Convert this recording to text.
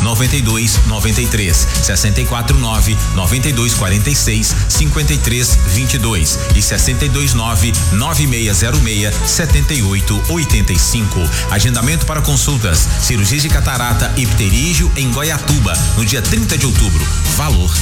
9293, 649 9246 5322 e 629 9606 7885. Agendamento para consultas, cirurgias de catarata e pterígio em Goiatuba, no dia 30 de outubro. Valor